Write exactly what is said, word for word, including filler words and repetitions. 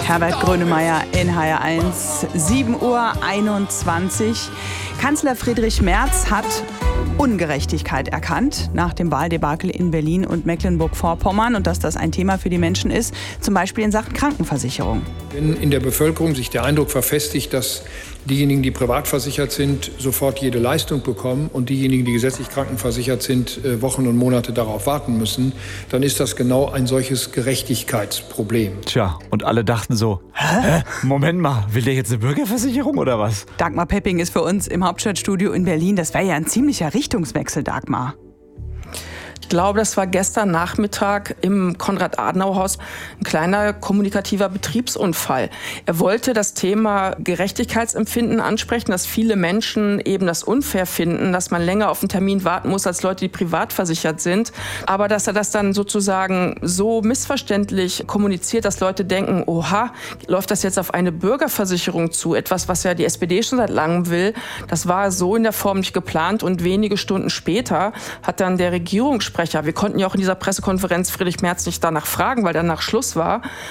Herbert Grönemeyer in H R eins, sieben Uhr einundzwanzig. Kanzler Friedrich Merz hat Ungerechtigkeit erkannt nach dem Wahldebakel in Berlin und Mecklenburg-Vorpommern und dass das ein Thema für die Menschen ist, zum Beispiel in Sachen Krankenversicherung. Wenn in der Bevölkerung sich der Eindruck verfestigt, dass diejenigen, die privat versichert sind, sofort jede Leistung bekommen und diejenigen, die gesetzlich krankenversichert sind, Wochen und Monate darauf warten müssen, dann ist das genau ein solches Gerechtigkeitsproblem. Tja, und alle dachten so, hä? Moment mal, will der jetzt eine Bürgerversicherung oder was? Dagmar Pepping ist für uns im Hauptstadtstudio in Berlin. Das wäre ja ein ziemlicher Richtungswechsel, Dagmar. Ich glaube, das war gestern Nachmittag im Konrad-Adenauer-Haus ein kleiner kommunikativer Betriebsunfall. Er wollte das Thema Gerechtigkeitsempfinden ansprechen, dass viele Menschen eben das unfair finden, dass man länger auf einen Termin warten muss als Leute, die privat versichert sind. Aber dass er das dann sozusagen so missverständlich kommuniziert, dass Leute denken, oha, läuft das jetzt auf eine Bürgerversicherung zu? Etwas, was ja die S P D schon seit langem will. Das war so in der Form nicht geplant und wenige Stunden später hat dann der Regierungssprecher Wir konnten ja auch in dieser Pressekonferenz Friedrich Merz nicht danach fragen, weil danach Schluss war.